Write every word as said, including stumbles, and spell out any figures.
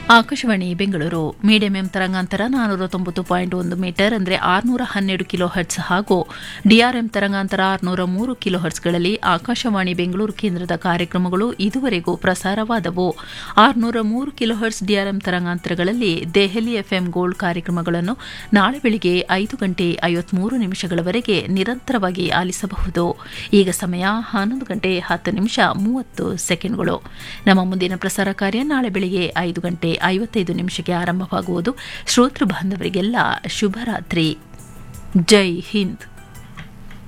Akashvani Bengaluru medium M ತರಂಗಾಂತರ ನಾನ್ನೂರ ತೊಂಬತ್ತು ಪಾಯಿಂಟ್ ಒಂದು ಮೀಟರ್ ಅಂದರೆ ಆರುನೂರ ಹನ್ನೆರಡು ಕಿಲೋ ಹರ್ಟ್ಸ್ ಹಾಗೂ ಡಿಆರ್ಎಂ ತರಂಗಾಂತರ ಆರುನೂರ ಮೂರು ಕಿಲೋ ಹರ್ಟ್ಸ್ಗಳಲ್ಲಿ ಆಕಾಶವಾಣಿ ಬೆಂಗಳೂರು ಕೇಂದ್ರದ ಕಾರ್ಯಕ್ರಮಗಳು ಇದುವರೆಗೂ ಪ್ರಸಾರವಾದವು. ಆರುನೂರ ಮೂರು kilo hertz DRM ತರಂಗಾಂತರಗಳಲ್ಲಿ Delhi FM gold ಕಾರ್ಯಕ್ರಮಗಳನ್ನು ನಾಳೆ ಬೆಳಿಗ್ಗೆ ಐದು ಗಂಟೆ ಐವತ್ಮೂರು ನಿಮಿಷಗಳವರೆಗೆ ನಿರಂತರವಾಗಿ ಆಲಿಸಬಹುದು. ಈಗ ಸಮಯ ಹನ್ನೊಂದು ಗಂಟೆ ಹತ್ತು ನಿಮಿಷ ಮೂವತ್ತು ಸೆಕೆಂಡ್ಗಳು. ನಮ್ಮ ಮುಂದಿನ ಪ್ರಸಾರ ಕಾರ್ಯ ನಾಳೆ ಬೆಳಿಗ್ಗೆ ಐದು ಗಂಟೆ ಐವತ್ತೈದು ನಿಮಿಷಕ್ಕೆ ಆರಂಭವಾಗುವುದು. ಶ್ರೋತೃ ಬಾಂಧವರಿಗೆಲ್ಲ ಶುಭರಾತ್ರಿ. ಜೈ ಹಿಂದ್.